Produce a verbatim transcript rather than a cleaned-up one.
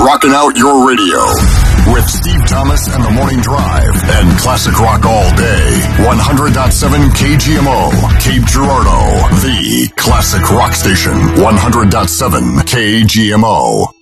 Rocking out your radio with Steve Thomas and the Morning Drive and classic rock all day. one hundred point seven K G M O, Cape Girardeau, the classic rock station. one hundred point seven K G M O.